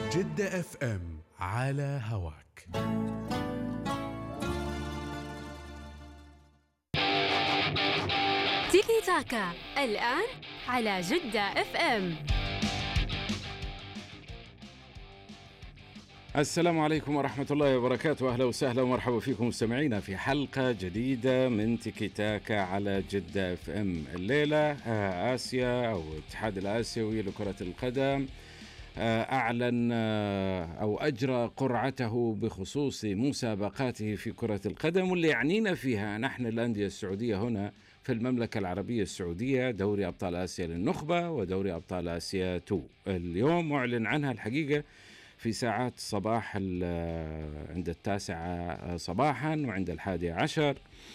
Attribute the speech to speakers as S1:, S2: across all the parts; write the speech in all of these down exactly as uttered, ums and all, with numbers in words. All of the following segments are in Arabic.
S1: جدة اف ام على هواك.
S2: تيكي تاكا الآن على جدة اف ام.
S3: السلام عليكم ورحمة الله وبركاته. أهلا وسهلا ومرحبا فيكم مستمعينا في حلقة جديدة من تيكي تاكا على جدة اف ام. الليلة آسيا أو الاتحاد الآسيوي لكرة القدم أعلن أو أجرى قرعته بخصوص مسابقاته في كرة القدم، واللي يعنينا فيها نحن الأندية السعودية هنا في المملكة العربية السعودية دوري أبطال آسيا للنخبة ودوري أبطال آسيا اثنين. اليوم معلن عنها الحقيقة في ساعات الصباح عند التاسعة صباحا وعند الحادية عشر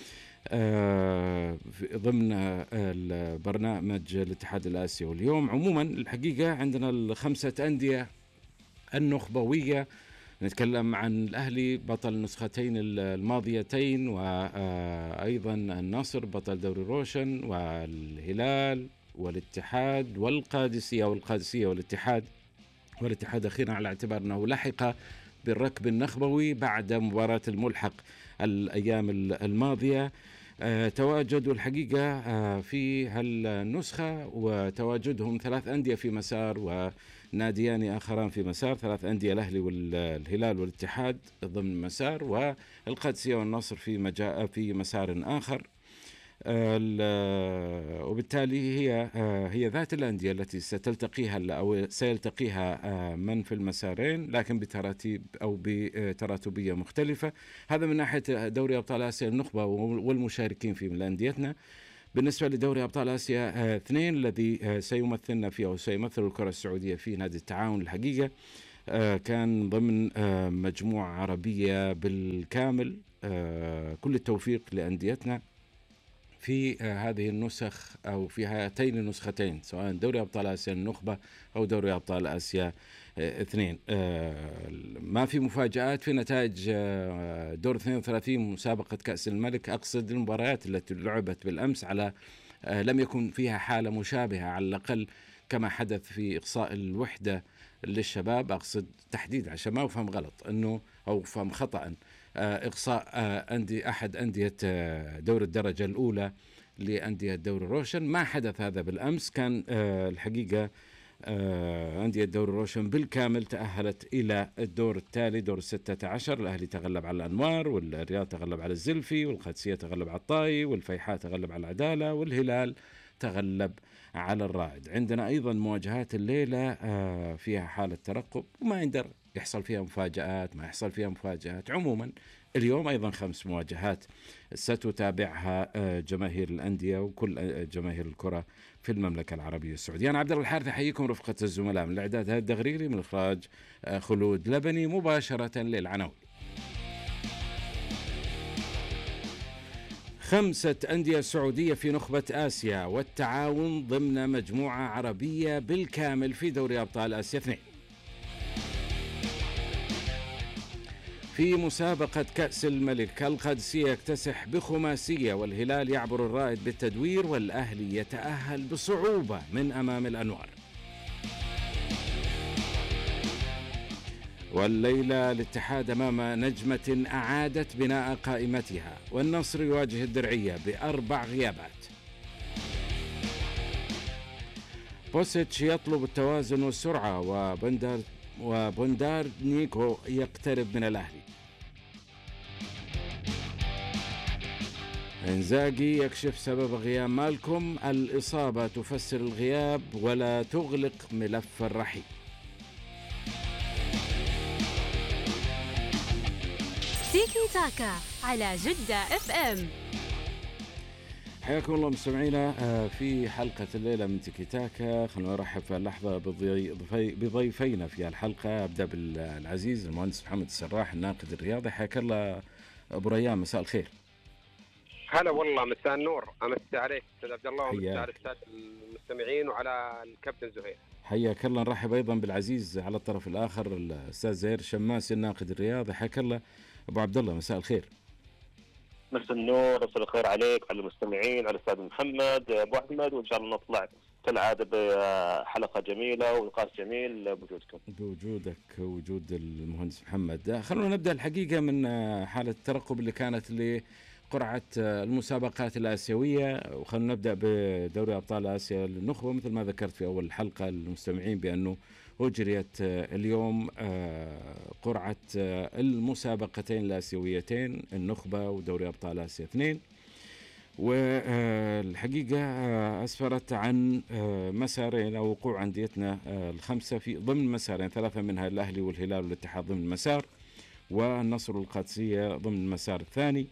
S3: ضمن البرنامج الاتحاد الآسيوي. اليوم عموما الحقيقة عندنا الخمسة أندية النخبوية، نتكلم عن الأهلي بطل النسختين الماضيتين، وأيضا النصر بطل دوري روشن، والهلال والاتحاد والقادسية والقادسية والاتحاد والاتحاد أخيرا على اعتبار أنه لحق بالركب النخبوي بعد مباراة الملحق الأيام الماضية. أه تواجدوا الحقيقة أه في هالنسخة، وتواجدهم ثلاث أندية في مسار وناديان آخران في مسار، ثلاث أندية الأهلي والهلال والاتحاد ضمن مسار، والقادسية والنصر في مجا في مسار آخر. وبالتالي هي هي ذات الأندية التي ستلتقيها أو سيلتقيها من في المسارين، لكن بتراتيب أو بتراتبية مختلفة. هذا من ناحية دوري أبطال آسيا النخبة والمشاركين في لأنديتنا. بالنسبة لدوري أبطال آسيا اثنين الذي سيمثلنا فيه أو سيمثل الكرة السعودية في نادي التعاون، الحقيقة كان ضمن مجموعة عربية بالكامل. كل التوفيق لأنديتنا في هذه النسخ أو في هاتين النسختين، سواء دوري أبطال آسيا النخبة أو دوري أبطال آسيا اثنين. ما في مفاجآت في نتائج دور اثنين وثلاثين مسابقة كأس الملك. أقصد المباريات التي لعبت بالأمس على لم يكن فيها حالة مشابهة على الأقل كما حدث في إقصاء الوحدة للشباب. أقصد تحديد عشان ما أفهم غلط أنه أو أفهم خطأ إقصاء أندي أحد أندية دور الدرجة الأولى لأندية دور روشن. ما حدث هذا بالأمس. كان الحقيقة أندية دور روشن بالكامل تأهلت إلى الدور التالي، دور الستة عشر. الأهلي تغلب على الأنوار، والرياض تغلب على الزلفي، والقادسية تغلب على الطائي، والفيحاء تغلب على العدالة، والهلال تغلب على الرائد. عندنا أيضا مواجهات الليلة فيها حالة ترقب، وما يندر يحصل فيها مفاجآت ما يحصل فيها مفاجآت. عموما اليوم أيضا خمس مواجهات ستتابعها جماهير الأندية وكل جماهير الكرة في المملكة العربية السعودية. أنا عبد الله الحارثي أحييكم رفقة الزملاء من الإعداد هذا الدغريري، من إخراج خلود لبني. مباشرة للعناوين. خمسة أندية سعودية في نخبة آسيا والتعاون ضمن مجموعة عربية بالكامل في دوري أبطال آسيا اثنين. في مسابقة كأس الملك القادسية يكتسح بخماسية، والهلال يعبر الرائد بالتدوير، والأهلي يتأهل بصعوبة من أمام الأنوار. والليلة الاتحاد أمام نجمة أعادت بناء قائمتها، والنصر يواجه الدرعية بأربع غيابات. بوسيتش يطلب التوازن والسرعة، وبندر وبندار نيكو يقترب من الأهلي. إنزاغي يكشف سبب غياب مالكم، الإصابة تفسر الغياب ولا تغلق ملف الرحيل.
S2: تيكي تاكا على جدة اف ام.
S3: حياكم الله مستمعينا في حلقة الليلة من تيكي تاكا. خلونا نرحب في اللحظة بضيفينا في الحلقة. أبدأ بالعزيز المهندس محمد السراح الناقد الرياضي. حياك الله أبو ريان، مساء الخير.
S4: هلا والله، مساء النور. أمسي عليك أستاذ عبد الله، ومساء على السادة المستمعين وعلى الكابتن زهير.
S3: حياك الله. نرحب أيضا بالعزيز على الطرف الآخر الأستاذ زهير شماسي الناقد الرياضي. حياك الله أبو عبد الله، مساء الخير.
S5: مساء النور، مساء الخير عليك، على المستمعين، على الأستاذ محمد أبو أحمد، وإن شاء الله نطلع كالعادة بحلقة جميلة ونقاش جميل بوجودكم.
S3: بوجودك وجود المهندس محمد. خلونا نبدأ الحقيقة من حالة الترقب اللي كانت لقرعة المسابقات الآسيوية، وخلونا نبدأ بدوري أبطال آسيا للنخبة. مثل ما ذكرت في أول حلقة للمستمعين بأنه أجريت اليوم قرعة المسابقتين الآسيويتين، النخبة ودوري أبطال آسيا اثنين، والحقيقة أسفرت عن مسارين أو وقوع أنديتنا الخمسة في ضمن مسارين، ثلاثة منها الأهلي والهلال والاتحاد ضمن المسار، والنصر والقادسية ضمن المسار الثاني.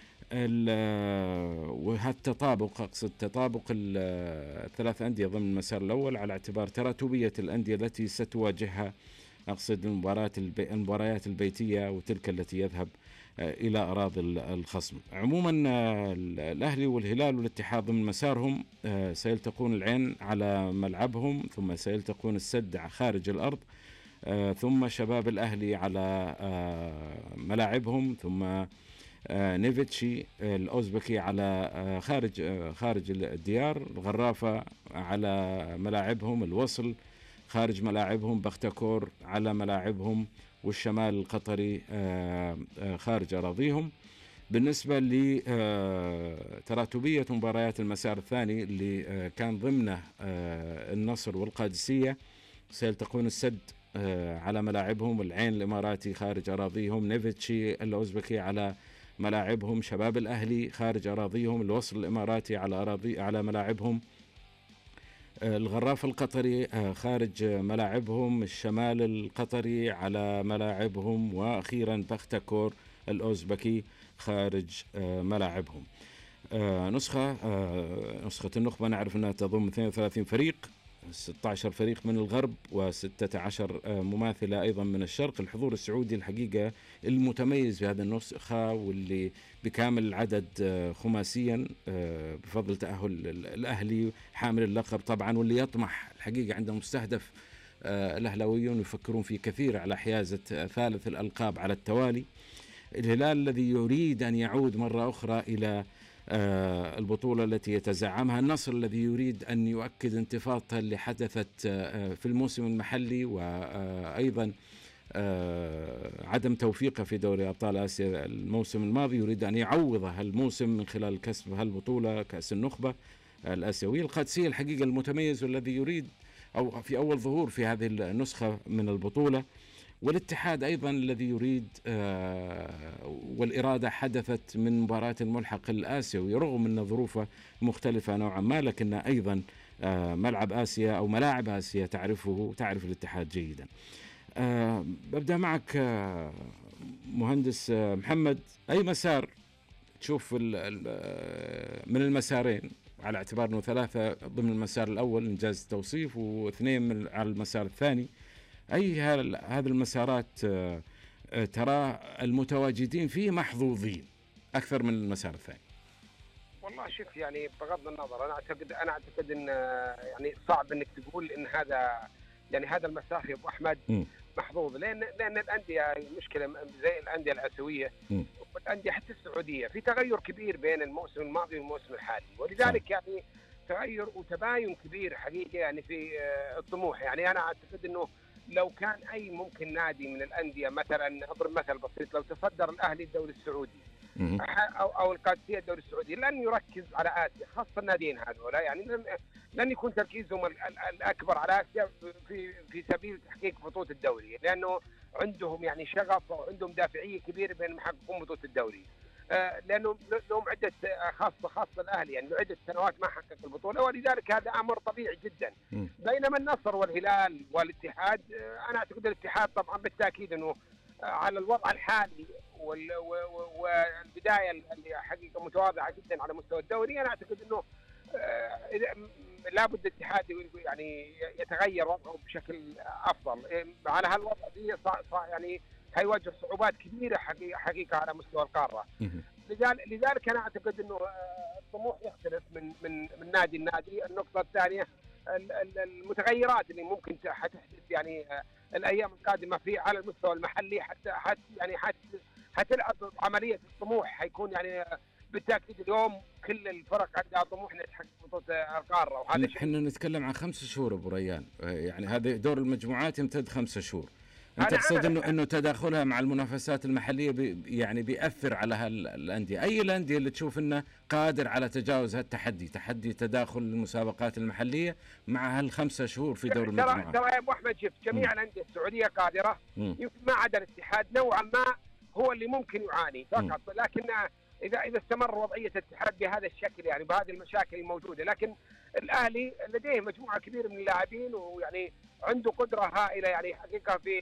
S3: وهالتطابق أقصد تطابق الثلاث أندية ضمن المسار الأول على اعتبار تراتبية الأندية التي ستواجهها، أقصد المباريات البي... المباريات البيتية وتلك التي يذهب إلى أراضي الخصم. عموما الأهلي والهلال والاتحاد ضمن مسارهم سيلتقون العين على ملعبهم، ثم سيلتقون السد خارج الأرض، ثم شباب الأهلي على ملاعبهم، ثم نيفيتشي الأوزبكي على خارج خارج الديار، الغرافة على ملاعبهم، الوصل خارج ملاعبهم، بختكور على ملاعبهم، والشمال القطري خارج أراضيهم. بالنسبة لتراتبية مباريات المسار الثاني اللي كان ضمنه النصر والقادسية، سيلتقون السد على ملاعبهم، العين الإماراتي خارج أراضيهم، نيفيتشي الأوزبكي على ملاعبهم، شباب الأهلي خارج أراضيهم، الوصل الإماراتي على أراضي على ملاعبهم، الغراف القطري خارج ملاعبهم، الشمال القطري على ملاعبهم، وأخيرا بختكور الأوزبكي خارج ملاعبهم. نسخة نسخة النخبة نعرف أنها تضم اثنين وثلاثين فريق، ستة عشر فريق من الغرب وستة عشر مماثلة أيضا من الشرق. الحضور السعودي الحقيقة المتميز في هذا النسخة، واللي بكامل العدد خماسيا بفضل تأهل الأهلي حامل اللقب طبعا، واللي يطمح الحقيقة عندهم مستهدف الأهلاويون يفكرون فيه كثير على حيازة ثالث الألقاب على التوالي. الهلال الذي يريد أن يعود مرة أخرى إلى البطولة التي يتزعمها، النصر الذي يريد أن يؤكد انتفاضته اللي حدثت في الموسم المحلي، وأيضا عدم توفيقه في دوري أبطال آسيا الموسم الماضي، يريد أن يعوض هالموسم من خلال كسب هالبطولة كأس النخبة الآسيوية. القادسية الحقيقة المتميز والذي يريد أو في أول ظهور في هذه النسخة من البطولة، والاتحاد أيضا الذي يريد والإرادة حدثت من مباراة الملحق الآسيوي، رغم أن ظروفه مختلفة نوعا ما، لكن أيضا ملعب آسيا أو ملاعب آسيا تعرفه تعرف الاتحاد جيدا. ببدأ معك مهندس محمد، أي مسار تشوف من المسارين على اعتبار أنه ثلاثة ضمن المسار الأول إنجاز التوصيف واثنين على المسار الثاني، أي هذه المسارات ترى المتواجدين فيه محظوظين أكثر من المسار الثاني؟
S4: والله شوف، يعني بغض النظر أنا أعتقد أنا أعتقد إن يعني صعب إنك تقول إن هذا يعني هذا المسار يا أبو أحمد م. محظوظ، لأن لأن الأندية المشكلة زي الأندية الآسيوية والأندية حتى السعودية في تغير كبير بين الموسم الماضي والموسم الحالي، ولذلك يعني تغير وتباين كبير حقيقة يعني في الطموح. يعني أنا أعتقد إنه لو كان أي ممكن نادي من الأندية مثلا، أضرب مثل بسيط، لو تصدر الأهلي الدوري السعودي أو أو القادسية الدوري السعودي، لن يركز على آسيا، خاصة الناديين هذول، يعني لن, لن يكون تركيزهم الأكبر على آسيا في في سبيل تحقيق بطولة الدوري، لأنه عندهم يعني شغف وعندهم دافعية كبيرة بين يحققون بطولة الدوري. آه لأنه لهم عدة خاصة خاصة الأهلي يعني عدة سنوات ما حقق البطولة، ولذلك هذا أمر طبيعي جدا. م. بينما النصر والهلال والاتحاد، آه أنا أعتقد الاتحاد طبعا بالتأكيد أنه آه على الوضع الحالي والبداية اللي حقيقة متواضعة جدا على مستوى الدوري، أنا أعتقد أنه آه لابد الاتحاد يعني يتغير وضعه بشكل أفضل. على هالوضع دي يعني هيواجه صعوبات كبيرة حقيقة, حقيقة على مستوى القارة. لذلك أنا أعتقد أنه الطموح يختلف من من من نادي لنادي. النقطة الثانية المتغيرات اللي ممكن حتحدث يعني الأيام القادمة في على المستوى المحلي، حتى حتى يعني حتى حتلعب عملية الطموح، حيكون يعني بالتاكيد اليوم كل الفرق عندها طموح انها تحقق بطوله القاره، وهذا شيء.
S3: احنا نتكلم عن خمس شهور ابو ريان، يعني هذا دور المجموعات يمتد خمسة شهور. انت تقصد انه انه تداخلها مع المنافسات المحليه بي يعني بيأثر على هالانديه؟ اي الانديه اللي تشوف انه قادر على تجاوز هالتحدي، تحدي تداخل المسابقات المحليه مع هالخمسة شهور في دور المجموعات؟
S4: ترى يا ابو احمد شفت جميع الانديه السعوديه قادره، يمكن ما عدا الاتحاد نوعا ما هو اللي ممكن يعاني فقط، لكن اذا اذا استمر وضعيه الاتحاد بهذا الشكل يعني بهذه المشاكل الموجوده، لكن الاهلي لديه مجموعه كبيره من اللاعبين ويعني عنده قدره هائله يعني حقيقه في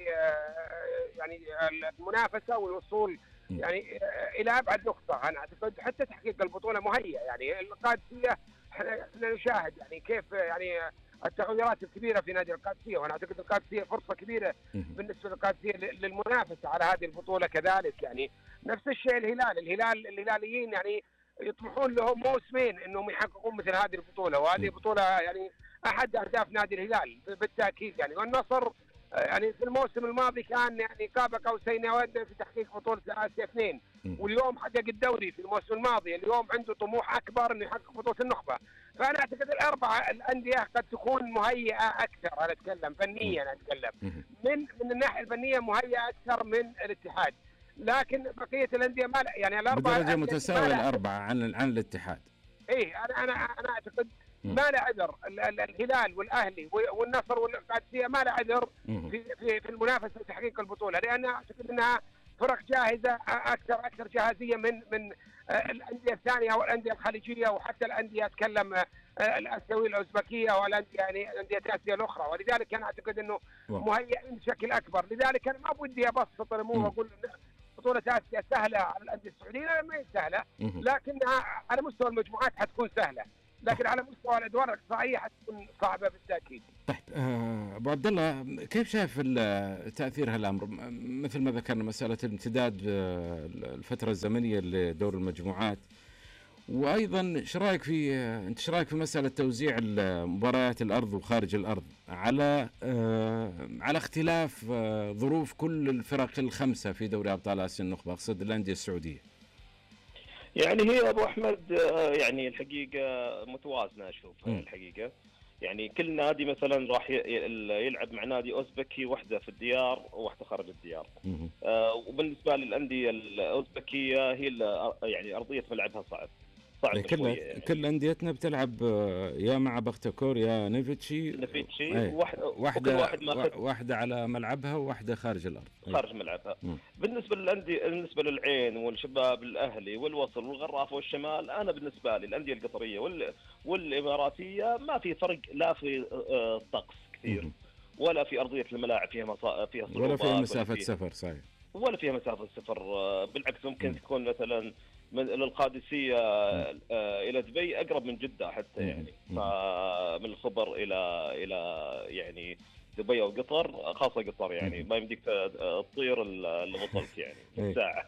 S4: يعني المنافسه والوصول يعني الى ابعد نقطه. انا اعتقد حتى تحقيق البطوله مهيئه، يعني القادسيه احنا نشاهد يعني كيف يعني التغيرات الكبيره في نادي القادسيه، وانا اعتقد القادسيه فرصه كبيره بالنسبه للقادسيه للمنافسه على هذه البطوله كذلك. يعني نفس الشيء الهلال، الهلال الهلاليين يعني يطمحون لهم موسمين انهم يحققون مثل هذه البطوله، وهذه بطوله يعني احد اهداف نادي الهلال بالتاكيد يعني. والنصر يعني في الموسم الماضي كان يعني قاب قوسين او ادنى في تحقيق بطوله اسيا اثنين، واليوم حقق الدوري في الموسم الماضي، اليوم عنده طموح اكبر انه يحقق بطوله النخبه. فانا اعتقد الاربعه الانديه قد تكون مهيئه اكثر، انا اتكلم فنيا، انا اتكلم من من الناحيه الفنيه مهيئه اكثر من الاتحاد، لكن بقيه الانديه ما يعني الاربعه
S3: بدرجه متساويه الاربعه عن عن الاتحاد.
S4: ايه انا انا انا اعتقد ما له عذر الهلال والاهلي والنصر والقادسيه، ما له عذر في في في المنافسه وتحقيق البطوله، لان اعتقد انها فرق جاهزه اكثر اكثر جاهزيه من من الانديه الثانيه او الانديه الخليجيه، وحتى الانديه اتكلم الاسيويه الاوزبكيه والانديه يعني انديه اسيا الاخرى، ولذلك انا اعتقد انه مهيئين بشكل اكبر. لذلك انا ما بدي ابسط الامور واقول بطوله اسيا سهله على الانديه السعوديه، ما هي سهله، لكنها على مستوى المجموعات حتكون سهله، لكن على مستوى الادوار الاقصائيه حتكون صعبه بالتاكيد.
S3: طيب ابو عبد الله، كيف شايف تاثير هالامر؟ مثل ما ذكرنا مساله امتداد الفتره الزمنيه لدور المجموعات، وايضا ايش رايك في انت ايش رايك في مساله توزيع مباريات الارض وخارج الارض على على اختلاف ظروف كل الفرق الخمسه في دوري ابطال اسيا النخبه، اقصد الانديه السعوديه؟
S5: يعني هي ابو احمد يعني الحقيقه متوازنه اشوف الحقيقه، يعني كل نادي مثلا راح يلعب مع نادي اوزبكي، واحده في الديار وواحده خارج الديار. آه وبالنسبه للانديه الاوزبكيه هي يعني ارضيه ملعبها صعب صعب
S3: كل
S5: يعني.
S3: كل انديتنا بتلعب يا مع بختكور يا نيفيتشي
S5: نيفيتشي
S3: ايه.
S5: واحده
S3: واحده واحد واحده على ملعبها وواحده خارج الارض
S5: خارج ايه. ملعبها. مم. بالنسبه للانديه بالنسبه للعين والشباب الاهلي والوصل والغرافه والشمال، انا بالنسبه لي الانديه القطريه وال... والاماراتيه ما في فرق، لا في الطقس كثير، مم. ولا في ارضيه الملاعب فيها مصا... فيها صعوبات،
S3: ولا فيها مسافه فيها... سفر صحيح،
S5: ولا فيها مسافه سفر، بالعكس ممكن مم. تكون مثلا من القادسيه آه الى دبي اقرب من جده حتى يعني، فمن الخبر الى الى يعني دبي او قطر، خاصه قطر يعني ما يمديك تطير الا وصلت يعني ساعه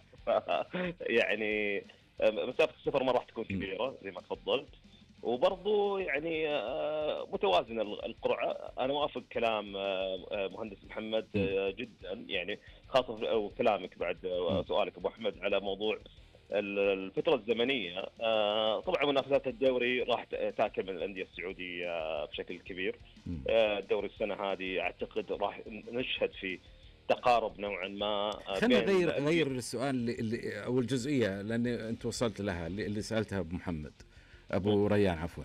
S5: يعني مسافه السفر ما راح تكون كبيره زي ما تفضلت، وبرضه يعني متوازنه القرعه. انا موافق كلام مهندس محمد جدا يعني، خاصه كلامك بعد سؤالك ابو احمد على موضوع الفترة الزمنية. طبعا منافسات الدوري راح تاكل من الأندية السعودية بشكل كبير. الدوري السنة هذه أعتقد راح نشهد في تقارب نوعا ما.
S3: خلينا نغير غير السؤال اللي أو الجزئية لأن أنت وصلت لها اللي سألتها أبو محمد أبو ريان عفوا،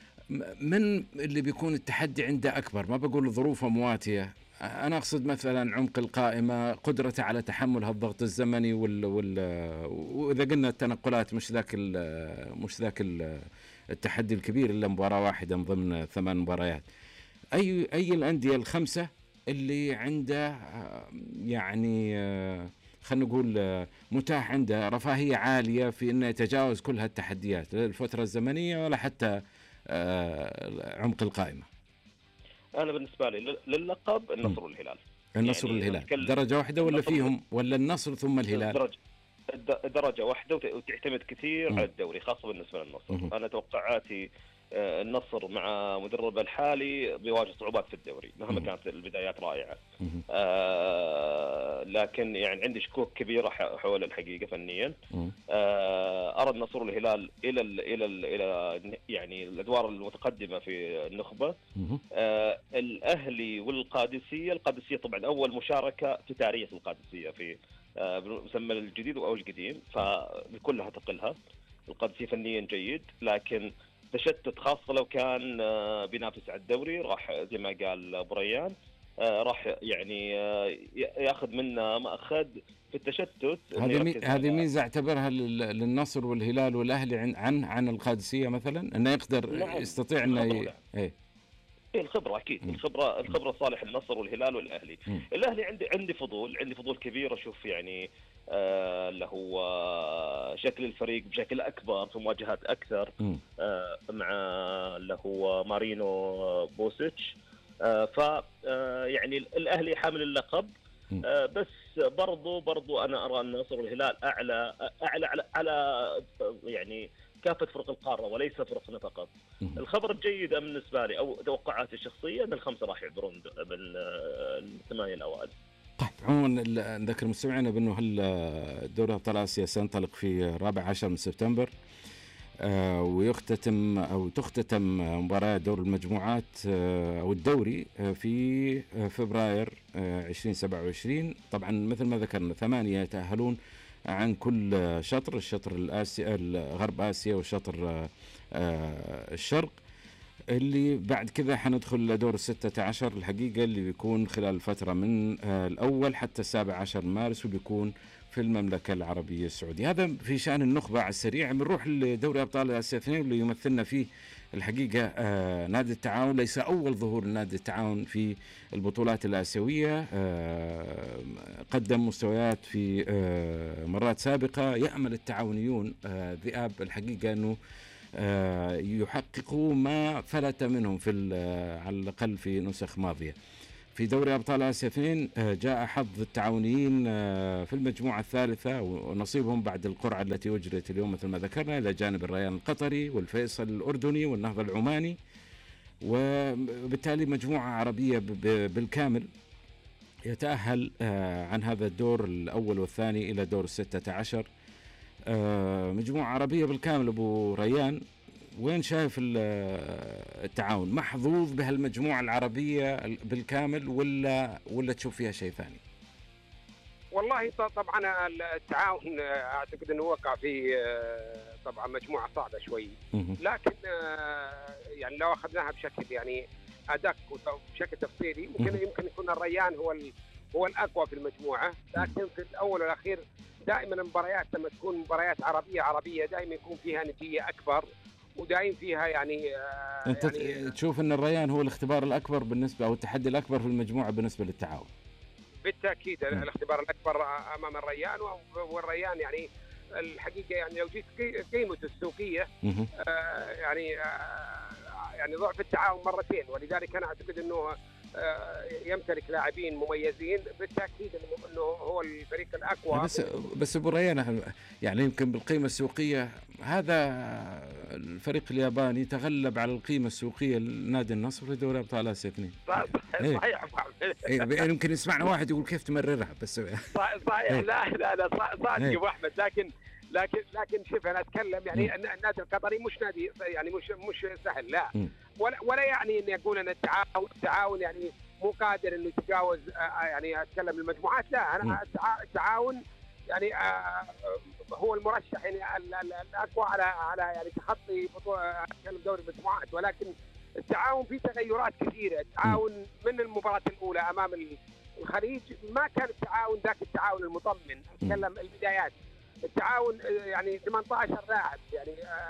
S3: من اللي بيكون التحدي عنده أكبر؟ ما بقول ظروفه مواتية، أنا أقصد مثلا عمق القائمة، قدرته على تحمل هالضغط الزمني وال وال وإذا قلنا التنقلات مش ذاك مش ذاك التحدي الكبير إلا مباراة واحدة من ضمن ثمان مباريات. أي أي الأندية الخمسة اللي عنده يعني خلينا نقول متاح عنده رفاهية عالية في إنه يتجاوز كل هالتحديات، لا الفترة الزمنية ولا حتى عمق القائمة؟
S5: أنا بالنسبة لي للقب النصر والهلال.
S3: النصر يعني والهلال درجة واحدة ولا فيهم ولا النصر ثم الهلال؟
S5: درجة درجة واحدة وتعتمد كثير م. على الدوري، خاصة بالنسبة للنصر. م. أنا توقعاتي النصر مع مدربه الحالي بيواجه صعوبات في الدوري مهما م. كانت البدايات رائعة. آه لكن يعني عندي شكوك كبيره حول الحقيقه فنيا. ارى النصر والهلال الى ال الى ال الى يعني الادوار المتقدمه في النخبه. الاهلي والقادسيه، القادسيه طبعا اول مشاركه في تاريخ القادسيه في مسمى الجديد او القديم، فبكلها ثقلها. القادسيه فنيا جيد، لكن تشتت خاصه لو كان بينافس على الدوري، راح زي ما قال بريان راح يعني ياخذ منا ما اخذ في التشتت.
S3: هذه هذه ميزه اعتبرها للنصر والهلال والاهلي عن عن عن القادسيه مثلا، انه يقدر نعم. يستطيع انه ي... ايه
S5: الخبره اكيد. م. الخبره الخبره صالح النصر والهلال والاهلي. م. الاهلي عندي عندي فضول عندي فضول كبير اشوف يعني آه اللي هو شكل الفريق بشكل اكبر في مواجهات اكثر آه مع اللي هو مارينو بوسيتش. آه ف آه يعني الاهلي حامل اللقب، آه بس برضو برضو انا ارى النصر والهلال اعلى اعلى على, على يعني كافة فرق القارة وليس فرقنا فقط. الخبر الجيد بالنسبة لي أو توقعاتي الشخصية أن الخمسة راح يعبرون بالثمانية الأوائل.
S3: طيب عموما نذكر مستمعينا بأنه دوري أبطال آسيا سينطلق في الرابع عشر من سبتمبر، آه ويختتم أو تختتم مباراة دور المجموعات آه أو الدوري آه في فبراير آه عشرين سبعة وعشرين. طبعا مثل ما ذكرنا ثمانية يتأهلون عن كل شطر، الشطر الآسيا غرب آسيا وشطر الشرق، اللي بعد كذا حندخل دور الستة عشر الحقيقة اللي بيكون خلال فترة من الأول حتى السابع عشر مارس، وبيكون في المملكة العربية السعودية. هذا في شأن النخبة. على السريع بنروح لدوري أبطال آسيا اثنين اللي يمثلنا فيه الحقيقة آه نادي التعاون. ليس أول ظهور نادي التعاون في البطولات الآسيوية، آه قدم مستويات في آه مرات سابقة. يأمل التعاونيون آه ذئاب الحقيقة أنه آه يحققوا ما فلت منهم في على الأقل في نسخ ماضية. في دوري أبطال آسيا اثنين جاء حظ التعاونيين في المجموعة الثالثة ونصيبهم بعد القرعة التي أجرت اليوم مثل ما ذكرنا إلى جانب الريان القطري والفيصل الأردني والنهضة العماني، وبالتالي مجموعة عربية بالكامل يتأهل عن هذا الدور الأول والثاني إلى دور الستة عشر. مجموعة عربية بالكامل. أبو ريان، وين شايف التعاون محظوظ بهالمجموعة العربية بالكامل ولا ولا تشوف فيها شيء ثاني؟
S4: والله طبعا التعاون اعتقد انه وقع في طبعا مجموعة صعبة شوي، لكن يعني لو اخذناها بشكل يعني ادق وبشكل تفصيلي ممكن يمكن يكون الريان هو هو الاقوى في المجموعة، لكن في الاول والاخير دائما المباريات لما تكون مباريات عربية عربية دائما يكون فيها نتيجة اكبر ودايم فيها يعني
S3: آه انت
S4: يعني
S3: تشوف ان الريان هو الاختبار الاكبر بالنسبه او التحدي الاكبر في المجموعه بالنسبه للتعاون؟
S4: بالتاكيد م. الاختبار الاكبر امام الريان، والريان يعني الحقيقه يعني لو جيت قيمته السوقيه آه يعني آه يعني ضعف التعاون مرتين، ولذلك انا اعتقد انه آه يمتلك لاعبين مميزين بالتاكيد انه هو الفريق الاقوى.
S3: بس بس ابو ريان يعني يمكن بالقيمه السوقيه هذا الفريق الياباني تغلب على القيمه السوقيه لنادي النصر في دوري ابطال اسيا اثنين.
S4: صحيح
S3: ايه يمكن يسمعنا واحد يقول كيف تمررها بس
S4: صحيح. لا لا لا صادق يا ابو احمد، لكن لكن لكن شوف انا اتكلم يعني النادي القطري مش نادي يعني مش مش سهل، لا ولا ولا يعني اني اقول ان التعاون التعاون يعني مو قادر انه يتجاوز يعني اتكلم المجموعات، لا انا التعاون يعني هو المرشح يعني الاقوى على على يعني تخطي اتكلم دوري المجموعات، ولكن التعاون فيه تغيرات كثيره. التعاون من المباراه الاولى امام الخليج ما كان التعاون ذاك التعاون المطمن، اتكلم البدايات التعاون يعني ثمانية عشر لاعب يعني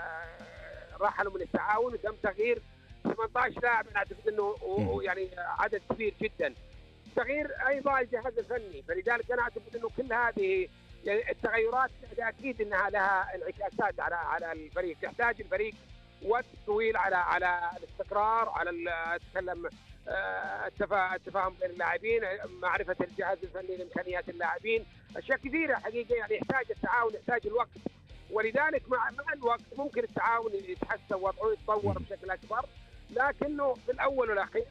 S4: رحلوا من التعاون وتم تغيير ثمانية عشر لاعب. انا اعتقد انه يعني عدد كبير جدا. تغيير ايضا الجهاز الفني، فلذلك انا اعتقد انه كل هذه يعني التغيرات اكيد انها لها انعكاسات على على الفريق. يحتاج الفريق وقت طويل على على الاستقرار، على اتكلم التفاهم بين اللاعبين، معرفه الجهاز الفني لامكانيات اللاعبين، اشياء كثيره حقيقه يعني يحتاج التعاون يحتاج الوقت، ولذلك مع مع الوقت ممكن التعاون يتحسن وضعه يتطور بشكل اكبر، لكنه في الاول والاخير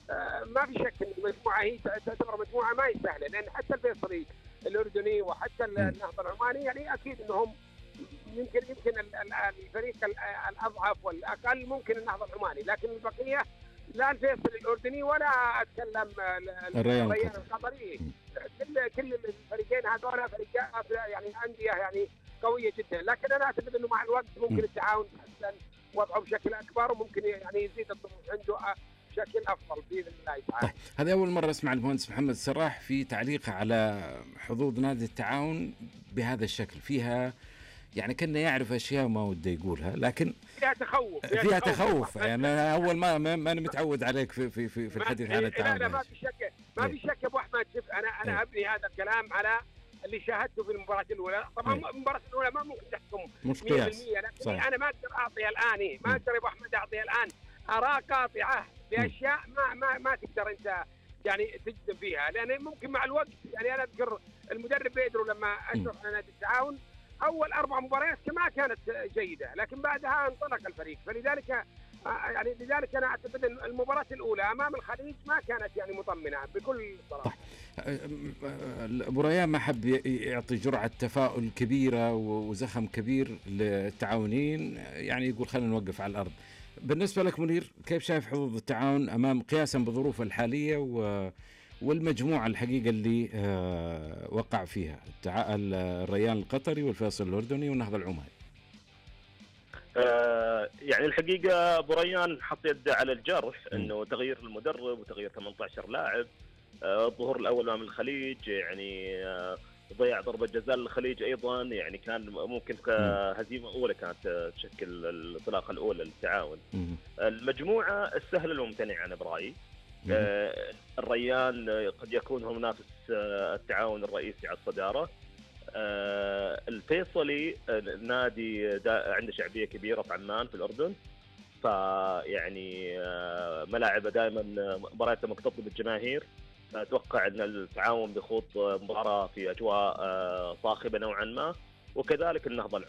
S4: ما في شك ان المجموعه هي تعتبر مجموعه ما هي سهله، لان حتى الفيصلي الاردني وحتى النهضه العماني يعني اكيد انهم يمكن يمكن الفريق الاضعف والاقل ممكن النهضه العماني، لكن البقيه لا الفيصلي الاردني ولا اتكلم الريان القطري، كل كل الفريقين هذول فريقين يعني انديه يعني قويه جدا، لكن انا اعتقد انه مع الوقت ممكن التعاون يتحسن وضعه بشكل اكبر، وممكن يعني يزيد الطموح عنده بشكل افضل باذن الله تعالى.
S3: طيب هذه اول مره اسمع المهندس محمد السراح في تعليقه على حظوظ نادي التعاون بهذا الشكل، فيها يعني كنا يعرف اشياء ما وده يقولها، لكن
S4: فيها تخوف
S3: فيها, فيها تخوف يعني انا اول ما ما انا متعود عليك في في في, في الحديث عن التعاون.
S4: لا لا ما في شك ما في شك ابو احمد، شوف انا انا ايه. ابني هذا الكلام على اللي شاهدته في المباراه الاولى، طبعا ايه. المباراه الاولى ما ممكن تحكم مية بالمية، لكن صحيح. انا ما اقدر اعطيها الان إيه؟ ما اقدر يا ابو احمد اعطيها الان اراء قاطعه باشياء ما ما ما تقدر انت يعني تجزم فيها، لان ممكن مع الوقت يعني انا اذكر المدرب بيدرو لما اشرف على نادي التعاون اول اربع مباريات ما كانت جيده، لكن بعدها انطلق الفريق، فلذلك يعني لذلك انا اعتقد ان المباراه الاولى امام الخليج ما كانت يعني مطمئنه بكل صراحه.
S3: ابو ريان ما حب يعطي جرعه تفاؤل كبيره وزخم كبير للتعاونين، يعني يقول خلينا نوقف على الارض. بالنسبه لك منير، كيف شايف حظوظ التعاون امام قياسا بظروفه الحاليه و والمجموعة الحقيقة اللي آه وقع فيها الريان القطري والفيصل الأردني والنهضة العماني؟
S5: آه يعني الحقيقة أبو ريان حط يده على الجرح، أنه تغيير المدرب وتغيير ثمانية عشر لاعب، آه الظهور الأول أمام الخليج يعني آه ضيع ضربة جزاء للخليج أيضا، يعني كان ممكن كهزيمة أولى كانت تشكل الانطلاقة الأولى للتعاون. المجموعة السهلة الممتنعة أنا برأيي. آه الريان قد يكون هو منافس آه التعاون الرئيسي على الصدارة. آه الفيصلي آه نادي عنده شعبية كبيرة في عمان في الأردن، فيعني آه ملاعبه دائما مبارياته مكتظة بالجماهير، أتوقع أن التعاون بخوض مباراة في أجواء آه صاخبة نوعا ما، وكذلك النهضة